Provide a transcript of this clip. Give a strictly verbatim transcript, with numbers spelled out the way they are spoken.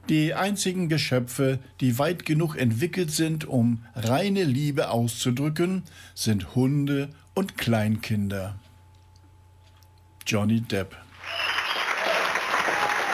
Die einzigen Geschöpfe, die weit genug entwickelt sind, um reine Liebe auszudrücken, sind Hunde und Kleinkinder. Johnny Depp.